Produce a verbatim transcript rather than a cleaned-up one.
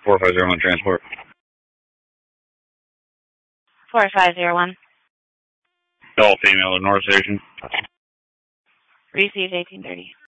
four five zero one transport. four five zero one. All female at North Station. Received eighteen thirty.